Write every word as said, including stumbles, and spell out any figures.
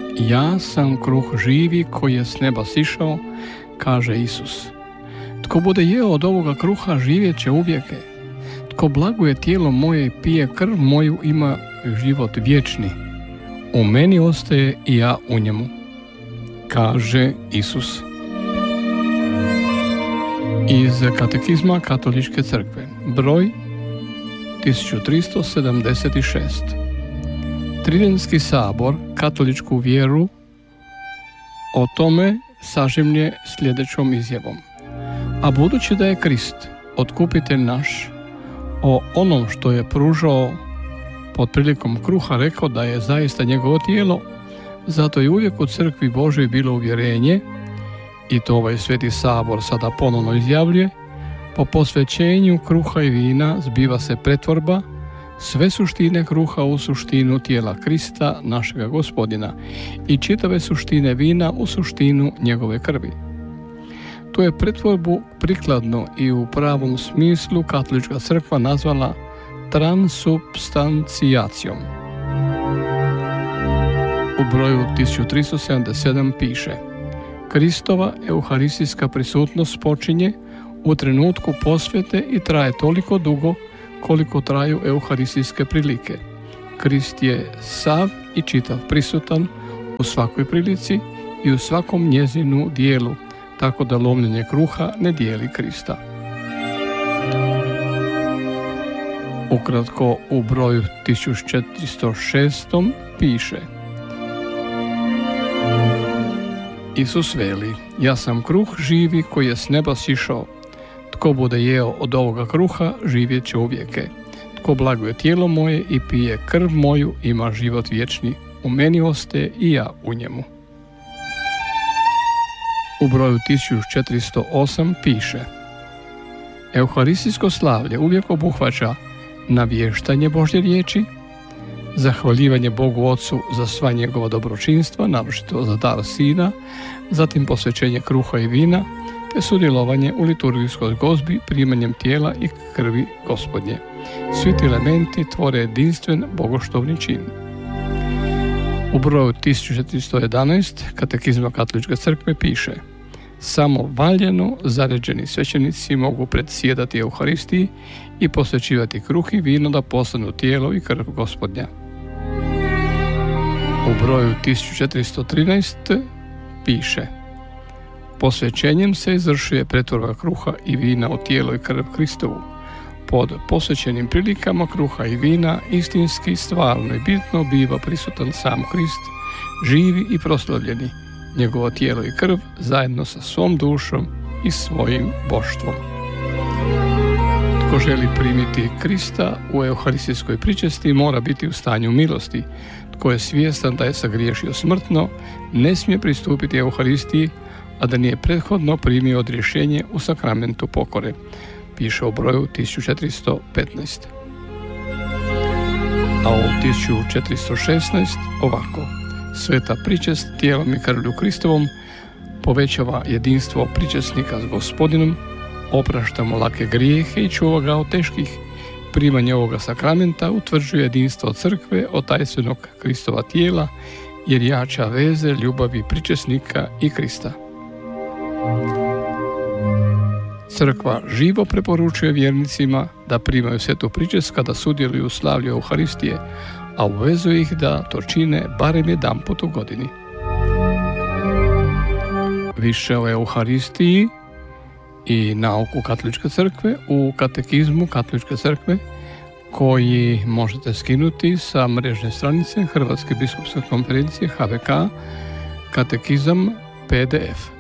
Ja sam kruh živi koji je s neba sišao, kaže Isus. Tko bude jeo od ovoga kruha živjet će uvijeke. Tko blaguje tijelo moje i pije krv moju ima život vječni. U meni ostaje i ja u njemu, kaže Isus. Iz Katekizma Katoličke crkve, broj tisuću tristo sedamdeset šest. Tridenski sabor katoličku vjeru o tome sažimlje sljedećom izjavom. A budući da je Krist, otkupitelj naš, o onom što je pružao pod prilikom kruha rekao da je zaista njegovo tijelo, zato je uvijek u crkvi Božoj bilo uvjerenje, i to ovaj sveti sabor sada ponovno izjavljuje, po posvećenju kruha i vina zbiva se pretvorba sve suštine kruha u suštinu tijela Krista, našega Gospodina, i čitave suštine vina u suštinu njegove krvi. Tu je pretvorbu prikladno i u pravom smislu katolička crkva nazvala transubstancijacijom. U broju tisuću tristo sedamdeset sedam piše: Kristova euharistijska prisutnost počinje u trenutku posvete i traje toliko dugo koliko traju euharistijske prilike. Krist je sav i čitav prisutan u svakoj prilici i u svakom njezinu dijelu, tako da lomljenje kruha ne dijeli Krista. Ukratko u broju tisuću četiristo šest piše: Isus veli: ja sam kruh živi koji je s neba sišao. Tko bude jeo od ovoga kruha živjet će uvijeke. Tko blaguje tijelo moje i pije krv moju ima život vječni. U meni ostaje i ja u njemu. U broju tisuću četiristo osam piše: Euharistijsko slavlje uvijek obuhvaća navještanje Božje riječi, zahvaljivanje Bogu Ocu za sva njegova dobročinstva, naročito za dar Sina, zatim posvećenje kruha i vina, te sudjelovanje u liturgijskoj gozbi primanjem tijela i krvi Gospodnje. Svi ti elementi tvore jedinstven bogoštovni čin. U broju tisuću četiristo jedanaest Katekizma Katoličke crkve piše: samo valjano zaređeni svećenici mogu predsjedati Euharistiji i posvećivati kruh i vino da postanu tijelo i krv Gospodnja. U broju tisuću četiristo trinaest piše: posvećenjem se izvršuje pretvorba kruha i vina u tijelo i krv Kristovu. Pod posvećenim prilikama kruha i vina istinski, stvarno i bitno biva prisutan sam Krist, živi i proslavljeni, njegovo tijelo i krv zajedno sa svom dušom i svojim boštvom. Tko želi primiti Krista u euharistijskoj pričesti mora biti u stanju milosti. Tko je svjestan da je sagriješio smrtno, ne smije pristupiti Euharistiji, a da nije prethodno primio odrješenje u sakramentu pokore, piše u broju tisuću četiristo petnaest. A u tisuću četiristo šesnaest ovako: sveta pričest tijelom i krvlju Kristovom povećava jedinstvo pričesnika s Gospodinom, oprašta mu lake grijehe i čuva ga od teških. Primanje ovoga sakramenta utvrđuje jedinstvo crkve od tajstvenog Kristova tijela, jer jača veze ljubavi pričesnika i Krista. Crkva živo preporučuje vjernicima da primaju svetu pričest kada sudjeluju u slavlju Euharistije, a obvezuje ih da to čine barem jedanput u godini. Više o Euharistiji i nauku Katoličke crkve u Katekizmu Katoličke crkve, koji možete skinuti sa mrežne stranice Hrvatske biskupske konferencije H B K Katekizam P D F.